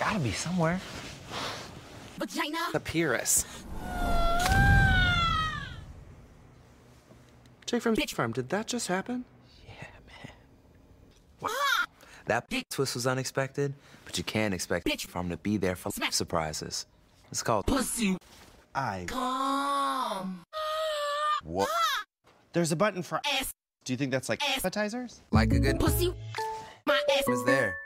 Gotta be somewhere. Vagina. Papyrus. Jake from Bitch Farm, did that just happen? Yeah, man. That twist was unexpected, but you can't expect Bitch Farm to be there for surprises. It's called Pussy. Come. What? There's a button for ass. Do you think that's like appetizers? Like a good Pussy. My ass is there.